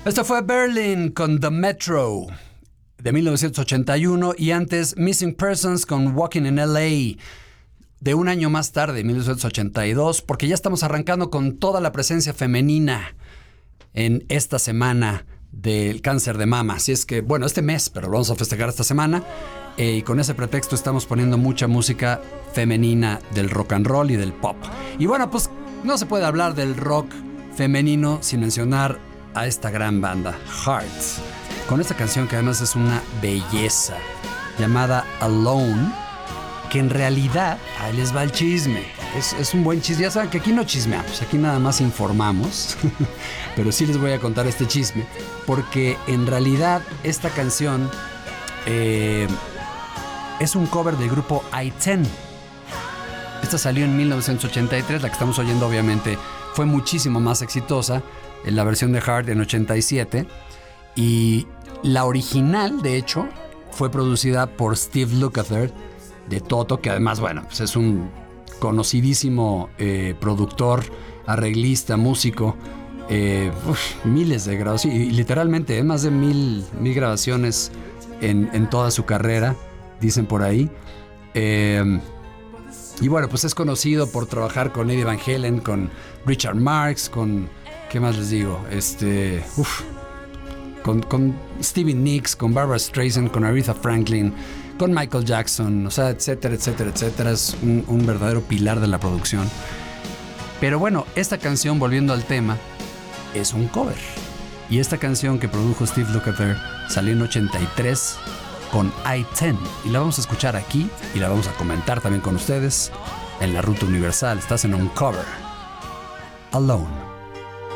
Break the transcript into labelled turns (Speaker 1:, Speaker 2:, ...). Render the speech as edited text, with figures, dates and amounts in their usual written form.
Speaker 1: Esto fue Berlin con The Metro de 1981 y antes Missing Persons con Walking in LA de un año más tarde, 1982, porque ya estamos arrancando con toda la presencia femenina en esta semana del cáncer de mama. Así es que, bueno, este mes, pero lo vamos a festejar esta semana. Y con ese pretexto estamos poniendo mucha música femenina del rock and roll y del pop. Y bueno, pues no se puede hablar del rock femenino sin mencionar a esta gran banda, Hearts, con esta canción que además es una belleza, llamada Alone, que en realidad, ahí les va el chisme. Es un buen chisme. Ya saben que aquí no chismeamos, aquí nada más informamos. Pero sí les voy a contar este chisme, porque en realidad esta canción es un cover del grupo I-10. Esta salió en 1983, la que estamos oyendo obviamente fue muchísimo más exitosa, en la versión de Heart en 87, y la original, de hecho, fue producida por Steve Lukather de Toto, que además, bueno, pues es un conocidísimo productor, arreglista, músico, miles de grabaciones, y literalmente más de mil grabaciones en toda su carrera, dicen por ahí. Y bueno, pues es conocido por trabajar con Eddie Van Halen, con Richard Marx, con... ¿qué más les digo? Con Stevie Nicks, con Barbra Streisand, con Aretha Franklin, con Michael Jackson, o sea, etcétera, etcétera, etcétera. Es un verdadero pilar de la producción. Pero bueno, esta canción, volviendo al tema, es un cover. Y esta canción que produjo Steve Lukather salió en 83 con I-10. Y la vamos a escuchar aquí y la vamos a comentar también con ustedes en la Ruta Universal. Estás en un cover. Alone.